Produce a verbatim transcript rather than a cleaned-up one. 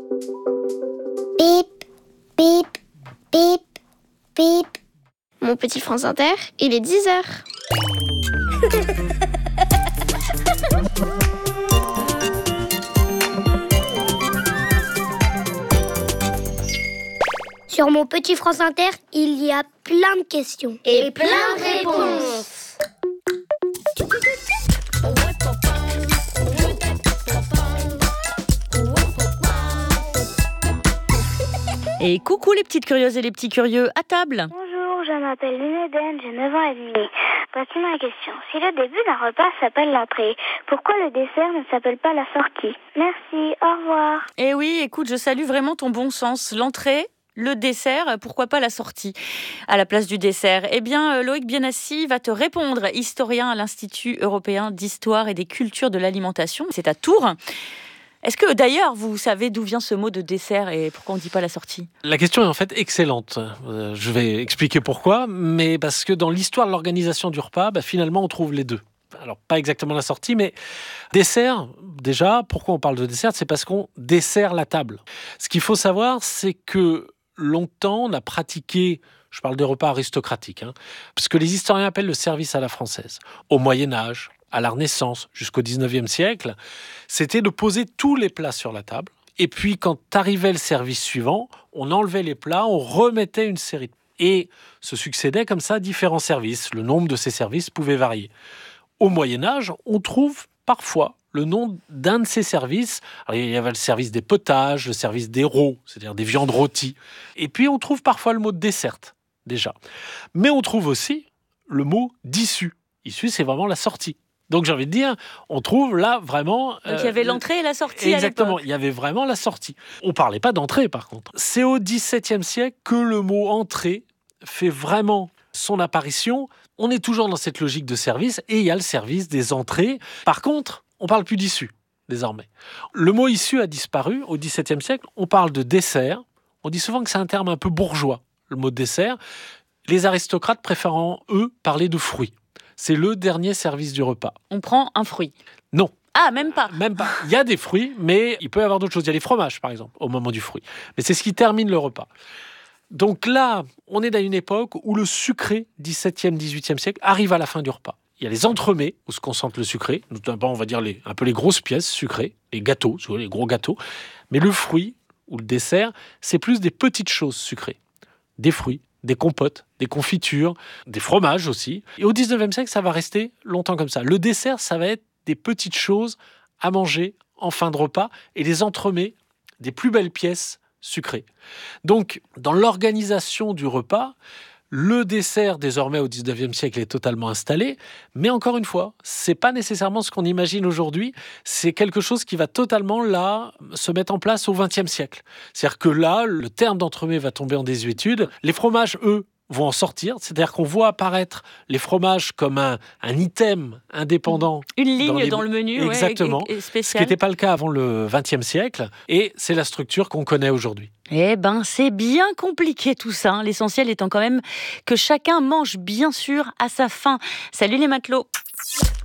Bip, bip, bip, bip. Mon petit France Inter, il est dix heures. Sur mon petit France Inter, il y a plein de questions. Et plein de réponses. Et coucou les petites curieuses et les petits curieux, à table. Bonjour, je m'appelle Lune Eden, j'ai neuf ans et demi. Voici ma question. Si le début d'un repas s'appelle l'entrée, pourquoi le dessert ne s'appelle pas la sortie? Merci, au revoir. Eh oui, écoute, je salue vraiment ton bon sens. L'entrée, le dessert, pourquoi pas la sortie à la place du dessert? Eh bien, Loïc Bienassi va te répondre, historien à l'Institut européen d'histoire et des cultures de l'alimentation. C'est à Tours. Est-ce que d'ailleurs vous savez d'où vient ce mot de dessert et pourquoi on ne dit pas la sortie? La question est en fait excellente. Euh, je vais expliquer pourquoi, mais parce que dans l'histoire de l'organisation du repas, bah, finalement on trouve les deux. Alors pas exactement la sortie, mais dessert, déjà, pourquoi on parle de dessert? C'est parce qu'on dessert la table. Ce qu'il faut savoir, c'est que longtemps on a pratiqué, je parle des repas aristocratiques, hein, ce que les historiens appellent le service à la française. Au Moyen-Âge, à la Renaissance, jusqu'au dix-neuvième siècle, c'était de poser tous les plats sur la table. Et puis, quand arrivait le service suivant, on enlevait les plats, on remettait une série. Et se succédaient comme ça différents services. Le nombre de ces services pouvait varier. Au Moyen-Âge, on trouve parfois le nom d'un de ces services. Alors, il y avait le service des potages, le service des rôts, c'est-à-dire des viandes rôties. Et puis, on trouve parfois le mot dessert, déjà. Mais on trouve aussi le mot d'issue. Issue, c'est vraiment la sortie. Donc j'ai envie de dire, on trouve là vraiment... Donc il y avait euh, l'entrée et la sortie. Exactement, il y avait vraiment la sortie. On ne parlait pas d'entrée par contre. C'est au dix-septième siècle que le mot entrée fait vraiment son apparition. On est toujours dans cette logique de service et il y a le service des entrées. Par contre, on ne parle plus d'issue désormais. Le mot issue a disparu au dix-septième siècle. On parle de dessert. On dit souvent que c'est un terme un peu bourgeois, le mot dessert. Les aristocrates préférant, eux, parler de fruits. C'est le dernier service du repas. On prend un fruit? Non. Ah, même pas? Même pas. Il y a des fruits, mais il peut y avoir d'autres choses. Il y a les fromages, par exemple, au moment du fruit. Mais c'est ce qui termine le repas. Donc là, on est dans une époque où le sucré, dix-septième, dix-huitième siècle, arrive à la fin du repas. Il y a les entremets, où se concentre le sucré, notamment, on va dire, les, un peu les grosses pièces sucrées, les gâteaux, les gros gâteaux. Mais le fruit, ou le dessert, c'est plus des petites choses sucrées. Des fruits, des compotes, des confitures, des fromages aussi. Et au dix-neuvième siècle, ça va rester longtemps comme ça. Le dessert, ça va être des petites choses à manger en fin de repas et les entremets, des plus belles pièces sucrées. Donc, dans l'organisation du repas, le dessert, désormais au dix-neuvième siècle, est totalement installé. Mais encore une fois, c'est pas nécessairement ce qu'on imagine aujourd'hui. C'est quelque chose qui va totalement, là, se mettre en place au vingtième siècle. C'est-à-dire que là, le terme d'entremets va tomber en désuétude. Les fromages, eux, vont en sortir. C'est-à-dire qu'on voit apparaître les fromages comme un, un item indépendant. Une ligne dans, les... dans le menu. Exactement. Ouais, et, et spécial. Ce qui n'était pas le cas avant le vingtième siècle. Et c'est la structure qu'on connaît aujourd'hui. Eh ben, c'est bien compliqué tout ça. Hein. L'essentiel étant quand même que chacun mange bien sûr à sa faim. Salut les matelots.